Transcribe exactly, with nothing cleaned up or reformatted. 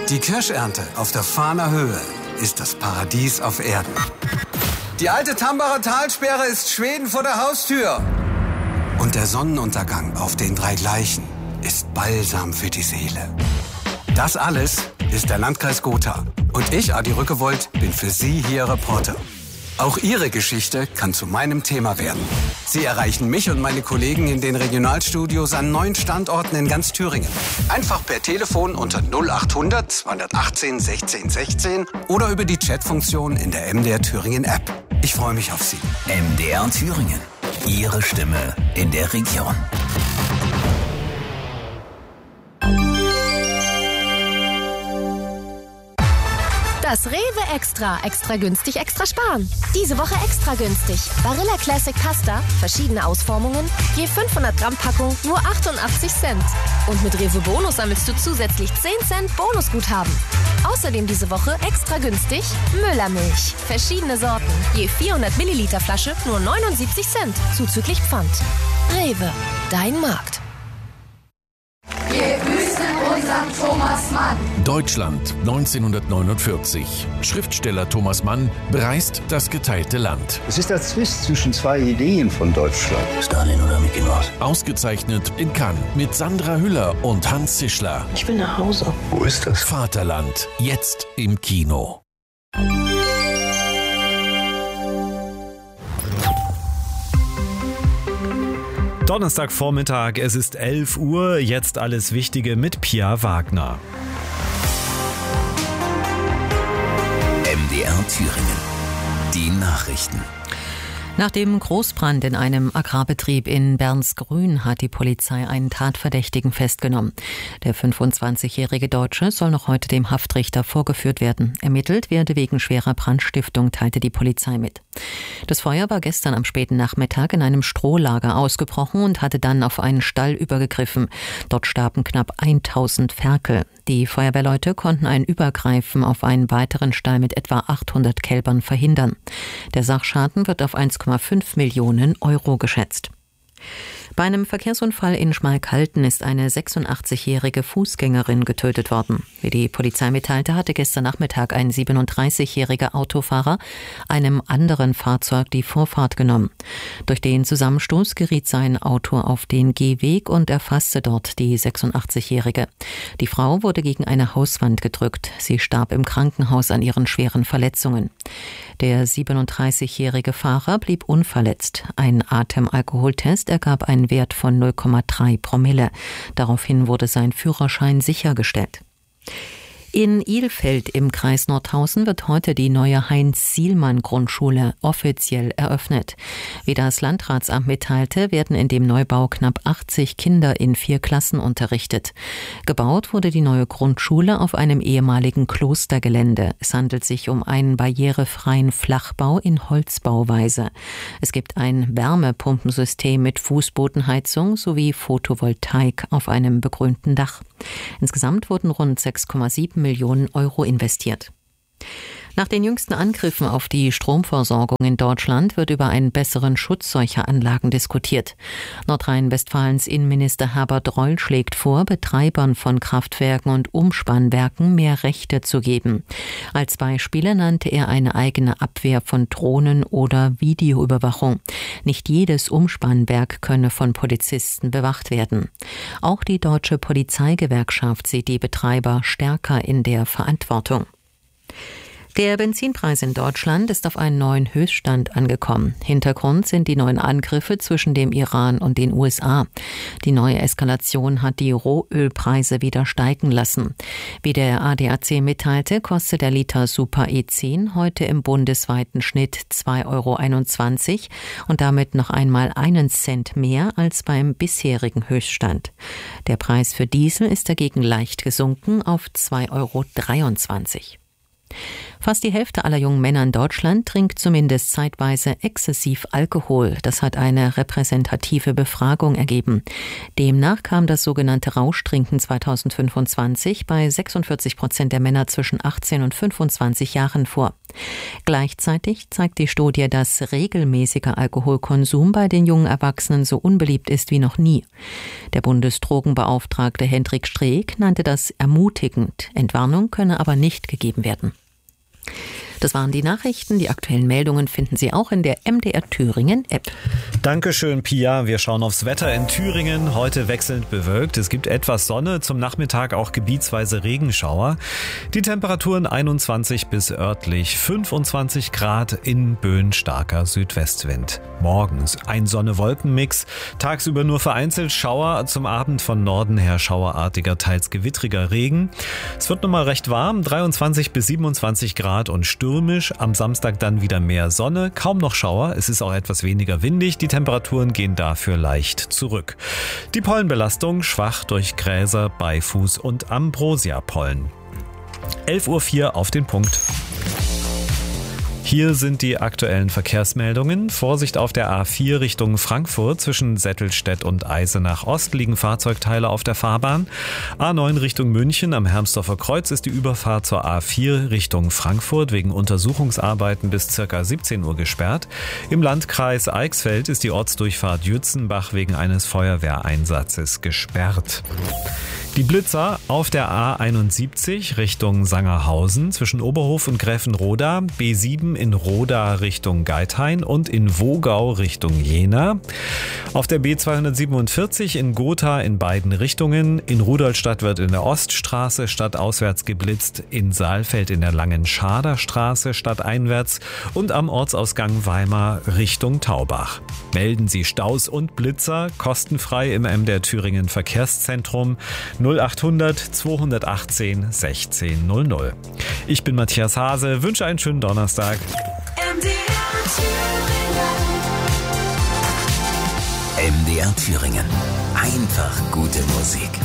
Die Kirschernte auf der Fahner Höhe ist das Paradies auf Erden. Die alte Tambacher Talsperre ist Schweden vor der Haustür. Und der Sonnenuntergang auf den drei Gleichen ist Balsam für die Seele. Das alles ist der Landkreis Gotha. Und ich, Adi Rückewold, bin für Sie hier Reporter. Auch Ihre Geschichte kann zu meinem Thema werden. Sie erreichen mich und meine Kollegen in den Regionalstudios an neun Standorten in ganz Thüringen. Einfach per Telefon unter null achthundert zweihundertachtzehn sechzehn sechzehn oder über die Chatfunktion in der M D R Thüringen App. Ich freue mich auf Sie. M D R Thüringen. Ihre Stimme in der Region. Das Rewe Extra. Extra günstig, extra sparen. Diese Woche extra günstig. Barilla Classic Pasta, verschiedene Ausformungen, je fünfhundert Gramm Packung, nur achtundachtzig Cent. Und mit Rewe Bonus sammelst du zusätzlich zehn Cent Bonusguthaben. Außerdem diese Woche extra günstig Müllermilch. Verschiedene Sorten, je vierhundert Milliliter Flasche, nur neunundsiebzig Cent, zuzüglich Pfand. Rewe, dein Markt. Wir grüßen unseren Thomas Mann. Deutschland neunzehnhundertneunundvierzig. Schriftsteller Thomas Mann bereist das geteilte Land. Es ist der Zwist zwischen zwei Ideen von Deutschland. Stalin oder Mickey Mouse? Ausgezeichnet in Cannes mit Sandra Hüller und Hans Zischler. Ich will nach Hause. Wo ist das? Vaterland, jetzt im Kino. Donnerstagvormittag, es ist elf Uhr, jetzt alles Wichtige mit Pia Wagner. M D R Thüringen. Die Nachrichten. Nach dem Großbrand in einem Agrarbetrieb in Bernsgrün hat die Polizei einen Tatverdächtigen festgenommen. Der fünfundzwanzigjährige Deutsche soll noch heute dem Haftrichter vorgeführt werden. Ermittelt werde wegen schwerer Brandstiftung, teilte die Polizei mit. Das Feuer war gestern am späten Nachmittag in einem Strohlager ausgebrochen und hatte dann auf einen Stall übergegriffen. Dort starben knapp tausend Ferkel. Die Feuerwehrleute konnten ein Übergreifen auf einen weiteren Stall mit etwa achthundert Kälbern verhindern. Der Sachschaden wird auf eins Komma fünf Millionen Euro geschätzt. Bei einem Verkehrsunfall in Schmalkalden ist eine sechsundachtzigjährige Fußgängerin getötet worden. Wie die Polizei mitteilte, hatte gestern Nachmittag ein siebenunddreißigjähriger Autofahrer einem anderen Fahrzeug die Vorfahrt genommen. Durch den Zusammenstoß geriet sein Auto auf den Gehweg und erfasste dort die sechsundachtzigjährige. Die Frau wurde gegen eine Hauswand gedrückt. Sie starb im Krankenhaus an ihren schweren Verletzungen. Der siebenunddreißigjährige Fahrer blieb unverletzt. Ein Atemalkoholtest ergab einen Wert von null Komma drei Promille. Daraufhin wurde sein Führerschein sichergestellt. In Ilfeld im Kreis Nordhausen wird heute die neue Heinz-Sielmann-Grundschule offiziell eröffnet. Wie das Landratsamt mitteilte, werden in dem Neubau knapp achtzig Kinder in vier Klassen unterrichtet. Gebaut wurde die neue Grundschule auf einem ehemaligen Klostergelände. Es handelt sich um einen barrierefreien Flachbau in Holzbauweise. Es gibt ein Wärmepumpensystem mit Fußbodenheizung sowie Photovoltaik auf einem begrünten Dach. Insgesamt wurden rund sechs Komma sieben Millionen Euro investiert. Nach den jüngsten Angriffen auf die Stromversorgung in Deutschland wird über einen besseren Schutz solcher Anlagen diskutiert. Nordrhein-Westfalens Innenminister Herbert Reul schlägt vor, Betreibern von Kraftwerken und Umspannwerken mehr Rechte zu geben. Als Beispiele nannte er eine eigene Abwehr von Drohnen oder Videoüberwachung. Nicht jedes Umspannwerk könne von Polizisten bewacht werden. Auch die Deutsche Polizeigewerkschaft sieht die Betreiber stärker in der Verantwortung. Der Benzinpreis in Deutschland ist auf einen neuen Höchststand angekommen. Hintergrund sind die neuen Angriffe zwischen dem Iran und den U S A. Die neue Eskalation hat die Rohölpreise wieder steigen lassen. Wie der A D A C mitteilte, kostet der Liter Super E zehn heute im bundesweiten Schnitt zwei Euro einundzwanzig und damit noch einmal einen Cent mehr als beim bisherigen Höchststand. Der Preis für Diesel ist dagegen leicht gesunken auf zwei Euro dreiundzwanzig. Fast die Hälfte aller jungen Männer in Deutschland trinkt zumindest zeitweise exzessiv Alkohol. Das hat eine repräsentative Befragung ergeben. Demnach kam das sogenannte Rauschtrinken zweitausendfünfundzwanzig bei sechsundvierzig Prozent der Männer zwischen achtzehn und fünfundzwanzig Jahren vor. Gleichzeitig zeigt die Studie, dass regelmäßiger Alkoholkonsum bei den jungen Erwachsenen so unbeliebt ist wie noch nie. Der Bundesdrogenbeauftragte Hendrik Streeck nannte das ermutigend. Entwarnung könne aber nicht gegeben werden. Das waren die Nachrichten. Die aktuellen Meldungen finden Sie auch in der M D R Thüringen App. Dankeschön, Pia. Wir schauen aufs Wetter in Thüringen. Heute wechselnd bewölkt. Es gibt etwas Sonne, zum Nachmittag auch gebietsweise Regenschauer. Die Temperaturen einundzwanzig bis örtlich fünfundzwanzig Grad, in Böen starker Südwestwind. Morgens ein Sonne-Wolken-Mix, tagsüber nur vereinzelt Schauer, zum Abend von Norden her schauerartiger, teils gewittriger Regen. Es wird nochmal recht warm, dreiundzwanzig bis siebenundzwanzig Grad und stürmisch. Am Samstag dann wieder mehr Sonne, kaum noch Schauer. Es ist auch etwas weniger windig. Die Temperaturen gehen dafür leicht zurück. Die Pollenbelastung schwach durch Gräser, Beifuß und Ambrosia-Pollen. elf Uhr vier auf den Punkt. Hier sind die aktuellen Verkehrsmeldungen. Vorsicht auf der A vier Richtung Frankfurt. Zwischen Settelstedt und Eisenach Ost liegen Fahrzeugteile auf der Fahrbahn. A neun Richtung München am Hermsdorfer Kreuz ist die Überfahrt zur A vier Richtung Frankfurt wegen Untersuchungsarbeiten bis ca. siebzehn Uhr gesperrt. Im Landkreis Eichsfeld ist die Ortsdurchfahrt Jützenbach wegen eines Feuerwehreinsatzes gesperrt. Die Blitzer auf der A einundsiebzig Richtung Sangerhausen zwischen Oberhof und Gräfenroda, B sieben in Roda Richtung Geithain und in Wogau Richtung Jena. Auf der B zweihundertsiebenundvierzig in Gotha in beiden Richtungen. In Rudolstadt wird in der Oststraße stadtauswärts geblitzt, in Saalfeld in der Langen Schaderstraße stadteinwärts und am Ortsausgang Weimar Richtung Taubach. Melden Sie Staus und Blitzer kostenfrei im M D R Thüringen Verkehrszentrum null achthundert zweihundertachtzehn sechzehn null null. Ich bin Matthias Hase, wünsche einen schönen Donnerstag. M D R Thüringen. Einfach gute Musik.